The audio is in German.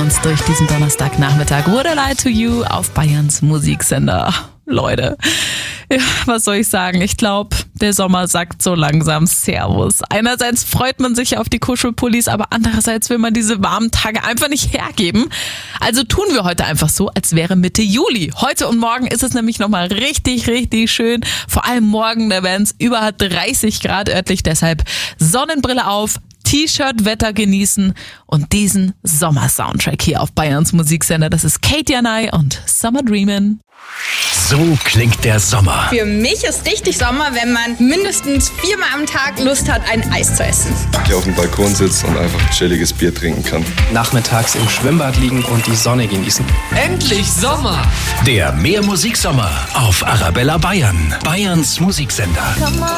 uns durch diesen Donnerstagnachmittag. Would I Lie to You auf Bayerns Musiksender. Leute, ja, was soll ich sagen? Ich glaube, der Sommer sagt so langsam Servus. Einerseits freut man sich auf die Kuschelpullis, aber andererseits will man diese warmen Tage einfach nicht hergeben. Also tun wir heute einfach so, als wäre Mitte Juli. Heute und morgen ist es nämlich nochmal richtig, richtig schön. Vor allem morgen, da werden es über 30 Grad örtlich. Deshalb Sonnenbrille auf, T-Shirt-Wetter genießen und diesen Sommer-Soundtrack hier auf Bayerns Musiksender. Das ist Kate Janai und Summer Dreamin'. So klingt der Sommer. Für mich ist richtig Sommer, wenn man mindestens 4-mal am Tag Lust hat, ein Eis zu essen. Hier auf dem Balkon sitzt und einfach ein chilliges Bier trinken kann. Nachmittags im Schwimmbad liegen und die Sonne genießen. Endlich Sommer! Der Mehr Musiksommer auf Arabella Bayern. Bayerns Musiksender.